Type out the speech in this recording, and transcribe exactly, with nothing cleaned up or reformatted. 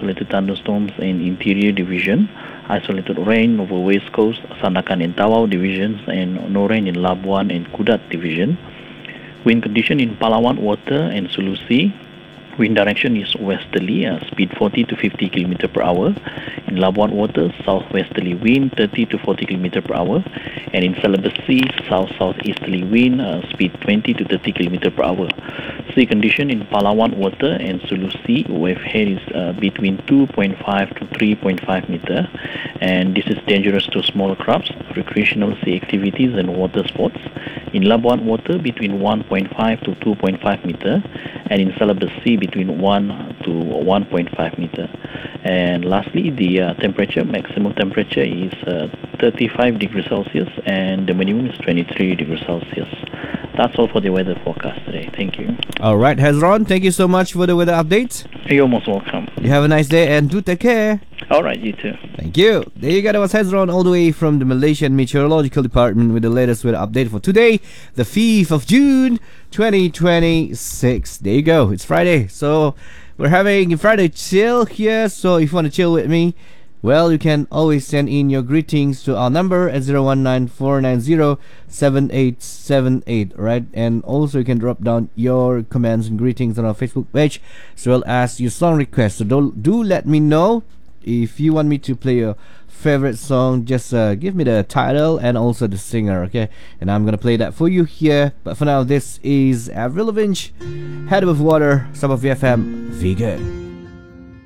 isolated thunderstorms in Interior Division, isolated rain over West Coast, Sandakan and Tawau Divisions, and no rain in Labuan and Kudat Division. Wind condition in Palawan Water and Sulu Sea. Wind direction is westerly, uh, speed forty to fifty kilometers per hour. In Labuan Water, southwesterly wind thirty to forty kilometers per hour. And in Celebes Sea, south-southeasterly wind, uh, speed twenty to thirty kilometers per hour. Sea condition in Palawan Water and Sulu Sea, wave height is uh, between two point five to three point five meter. And this is dangerous to small crabs, recreational sea activities and water sports. In Labuan Water, between one point five to two point five meter. And in Celebes Sea, between one to one point five meter. And lastly, the uh, temperature, maximum temperature is uh, thirty-five degrees Celsius and the minimum is twenty-three degrees Celsius. That's all for the weather forecast today. Thank you. All right, Hezron, thank you so much for the weather update. You're most welcome. You have a nice day and do take care. All right, you too. Thank you. There you go. That was Hezron all the way from the Malaysian Meteorological Department with the latest weather update for today, the fifth of June, twenty twenty-six. There you go. It's Friday. So we're having a Friday chill here. So if you want to chill with me, well, you can always send in your greetings to our number at zero one nine four nine zero seven eight seven eight, right? And also you can drop down your comments and greetings on our Facebook page as well as your song requests. So do, do let me know if you want me to play your favorite song. Just uh, give me the title and also the singer, okay? And I'm gonna play that for you here. But for now, this is Avril Lavigne, Head Above Water, Sub of V F M, Vegan.